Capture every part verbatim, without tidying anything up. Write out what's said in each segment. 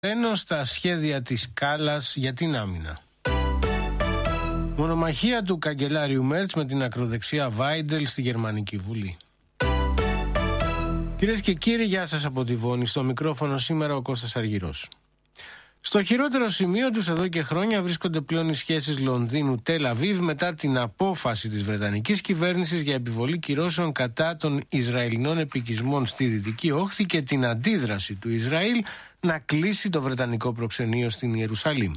Ενώ στα σχέδια της Κάλλας για την άμυνα. Μονομαχία του καγκελάριου Μέρτς με την ακροδεξιά Βάιντελ στη Γερμανική Βουλή. Κυρίες και κύριοι, γεια σας από τη Βόνη. Στο μικρόφωνο σήμερα ο Κώστας Αργυρός. Στο χειρότερο σημείο τους εδώ και χρόνια βρίσκονται πλέον οι σχέσεις Λονδίνου-Τελ Αβίβ μετά την απόφαση της Βρετανικής κυβέρνησης για επιβολή κυρώσεων κατά των Ισραηλινών επικισμών στη Δυτική Όχθη και την αντίδραση του Ισραήλ να κλείσει το Βρετανικό προξενείο στην Ιερουσαλήμ.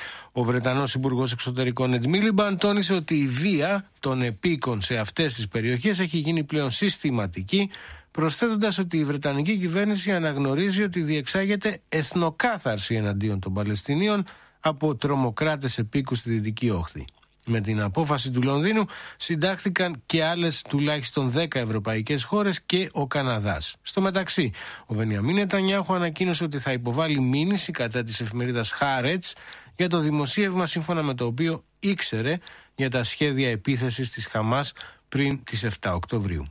Ο Βρετανός Υπουργός Εξωτερικών Εντ Μίλιμπαντ τόνισε ότι η βία των επίκων σε αυτές τις περιοχές έχει γίνει πλέον συστηματική, προσθέτοντας ότι η Βρετανική κυβέρνηση αναγνωρίζει ότι διεξάγεται εθνοκάθαρση εναντίον των Παλαιστινίων από τρομοκράτες επίκους στη Δυτική Όχθη. Με την απόφαση του Λονδίνου συντάχθηκαν και άλλες τουλάχιστον δέκα ευρωπαϊκές χώρες και ο Καναδάς. Στο μεταξύ, ο Βενιαμίν Νετανιάχου ανακοίνωσε ότι θα υποβάλει μήνυση κατά της εφημερίδας Χάρετς για το δημοσίευμα σύμφωνα με το οποίο ήξερε για τα σχέδια επίθεσης της Χαμάς πριν τις επτά Οκτωβρίου.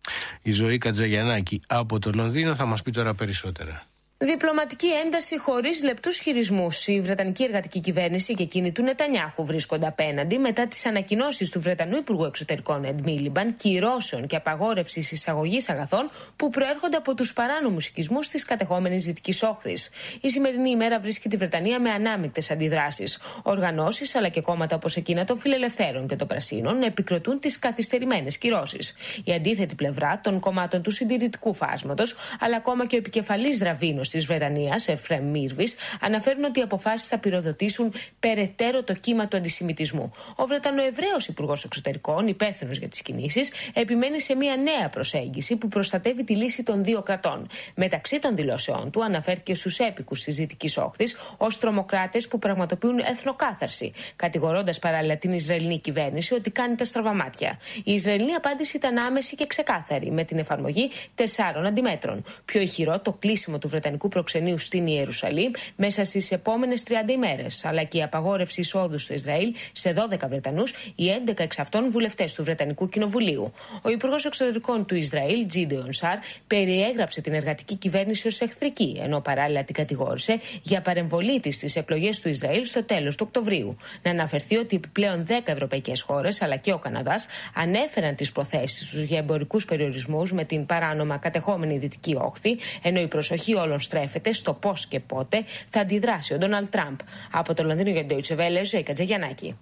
Η Ζωή Κατζαγιαννάκη από το Λονδίνο θα μας πει τώρα περισσότερα. Διπλωματική ένταση χωρίς λεπτούς χειρισμούς. Η Βρετανική εργατική κυβέρνηση και εκείνη του Νετανιάχου βρίσκονται απέναντι μετά τις ανακοινώσεις του Βρετανού Υπουργού Εξωτερικών Εντ Μίλιμπαντ κυρώσεων και απαγόρευσης εισαγωγής αγαθών που προέρχονται από τους παράνομους οικισμούς της κατεχόμενης Δυτικής Όχθης. Η σημερινή ημέρα βρίσκει τη Βρετανία με ανάμεικτες αντιδράσεις. Οργανώσεις αλλά και κόμματα όπως εκείνα των Φιλελευθέρων και των Πρασίνων επικροτούν τις καθυστερημένες κυρώσεις. Η αντίθετη πλευρά των κομμάτων του συντηρητικού φάσματος αλλά ακόμα και ο επικεφαλής Δραβίνος της Βρετανίας, Εφρέμ Μίρβις, αναφέρουν ότι οι αποφάσεις θα πυροδοτήσουν περαιτέρω το κύμα του αντισημιτισμού. Ο Βρετανοεβραίος Υπουργός Εξωτερικών, υπεύθυνος για τις κινήσεις, επιμένει σε μια νέα προσέγγιση που προστατεύει τη λύση των δύο κρατών. Μεταξύ των δηλώσεών του, αναφέρθηκε στους έπικους της Δυτικής Όχθης ως τρομοκράτες που πραγματοποιούν εθνοκάθαρση, κατηγορώντας παράλληλα την Ισραηλινή κυβέρνηση ότι κάνει τα στραβαμάτια. Η Ισραηλινή απάντηση ήταν άμεση και ξεκάθαρη, με την εφαρμογή τεσσάρων αντιμέτρων. Πιο ηχηρό το κλείσιμο του Βρετανικού προξενείου στην Ιερουσαλήμ μέσα στις επόμενες τριάντα ημέρες, αλλά και η απαγόρευση εισόδου στο Ισραήλ σε δώδεκα Βρετανούς, οι έντεκα εξ αυτών βουλευτές του Βρετανικού Κοινοβουλίου. Ο Υπουργός Εξωτερικών του Ισραήλ, Τζίντεον Σαρ, περιέγραψε την εργατική κυβέρνηση ως εχθρική, ενώ παράλληλα την κατηγόρησε για παρεμβολή της στις εκλογές του Ισραήλ στο τέλος του Οκτωβρίου. Να αναφερθεί ότι επιπλέον δέκα ευρωπαϊκές χώρες, αλλά και ο Καναδάς, ανέφεραν τις προθέσεις τους για εμπορικούς περιορισμούς με την παράνομα κατεχόμενη Δυτική Όχθη, ενώ η προσοχή όλων στρέφεται στο πώς και πότε θα αντιδράσει ο Ντόναλντ Τραμπ. Από το Λονδίνο για την Deutsche Welle, Ζωή Κατζαγιαννάκη.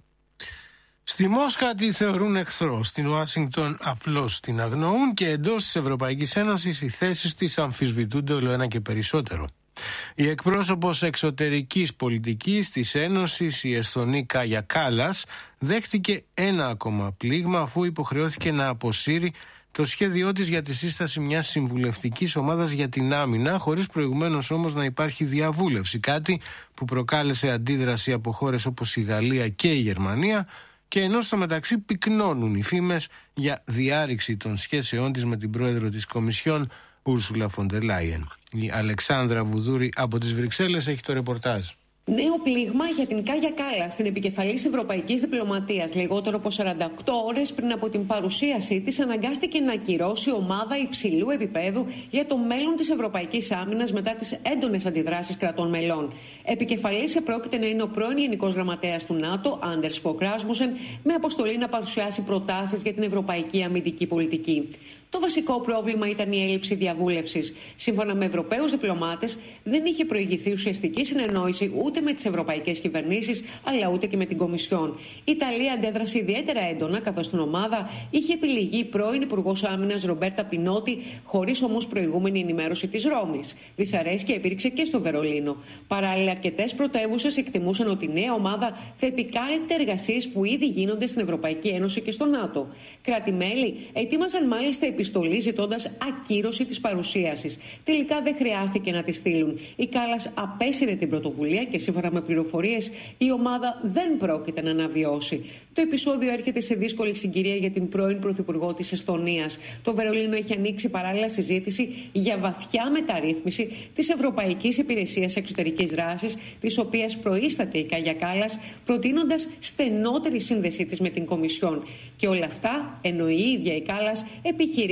Στη Μόσχα τη θεωρούν εχθρό, στην Ουάσιγκτον απλώς την αγνοούν και εντός της Ευρωπαϊκής Ένωσης οι θέσεις της αμφισβητούνται όλο ένα και περισσότερο. Η εκπρόσωπος εξωτερικής πολιτικής της Ένωσης, η Εσθονή Κάγια Κάλλας, δέχτηκε ένα ακόμα πλήγμα αφού υποχρεώθηκε να αποσύρει το σχέδιό της για τη σύσταση μιας συμβουλευτικής ομάδας για την άμυνα, χωρίς προηγουμένως όμως να υπάρχει διαβούλευση, κάτι που προκάλεσε αντίδραση από χώρες όπως η Γαλλία και η Γερμανία, και ενώ στο μεταξύ πυκνώνουν οι φήμες για διάρρηξη των σχέσεών της με την πρόεδρο της Κομισιόν, Ούρσουλα φον ντερ Λάιεν. Η Αλεξάνδρα Βουδούρη από τις Βρυξέλλες έχει το ρεπορτάζ. Νέο πλήγμα για την Κάγια Κάλλας, την επικεφαλής ευρωπαϊκής διπλωματίας. Λιγότερο από σαράντα οκτώ ώρες πριν από την παρουσίασή της, αναγκάστηκε να ακυρώσει ομάδα υψηλού επίπεδου για το μέλλον της ευρωπαϊκής άμυνας μετά τις έντονες αντιδράσεις κρατών μελών. Επικεφαλής επρόκειται να είναι ο πρώην Γενικός Γραμματέας του ΝΑΤΟ, Άντερς Φοκ Ράσμουσεν, με αποστολή να παρουσιάσει προτάσεις για την ευρωπαϊκή αμυντική πολιτική. Το βασικό πρόβλημα ήταν η έλλειψη διαβούλευσης. Σύμφωνα με Ευρωπαίους διπλωμάτες, δεν είχε προηγηθεί ουστική συνεννόηση ούτε με τις ευρωπαϊκές κυβερνήσεις, αλλά ούτε και με την Κομισιόν. Η Ιταλία αντέδρασε ιδιαίτερα έντονα, καθώς στην ομάδα είχε επιλεγεί η πρώην Υπουργός Άμυνας Ρομπέρτα Πινότη, χωρίς όμως προηγούμενη ενημέρωση της Ρώμης. Δυσαρέσκεια υπήρξε και στο Βερολίνο. Παράλληλα, αρκετές πρωτεύουσες εκτιμούσαν ότι η νέα ομάδα θα επικάλυπτε εργασίες που ήδη γίνονται στην Ευρωπαϊκή Ένωση και στο ΝΑΤΟ. Κράτη-μέλη ετοίμαζαν μάλιστα επιστολή ζητώντας ακύρωση της παρουσίασης. Τελικά δεν χρειάστηκε να τη στείλουν. Η Κάλλας απέσυρε την πρωτοβουλία και σύμφωνα με πληροφορίες η ομάδα δεν πρόκειται να αναβιώσει. Το επεισόδιο έρχεται σε δύσκολη συγκυρία για την πρώην Πρωθυπουργό της Εσθονίας. Το Βερολίνο έχει ανοίξει παράλληλα συζήτηση για βαθιά μεταρρύθμιση της Ευρωπαϊκής Υπηρεσίας Εξωτερικής Δράσης, της οποίας προείσταται η Κάγια Κάλλας, προτείνοντας στενότερη σύνδεσή της με την Κομισιόν. Και όλα αυτά ενώ η ίδια η Κάλλας επιχειρεί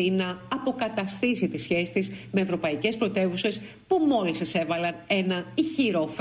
επιχειρεί να αποκαταστήσει τη σχέση της με ευρωπαϊκές πρωτεύουσες που μόλις εισέβαλαν ένα ηχηρό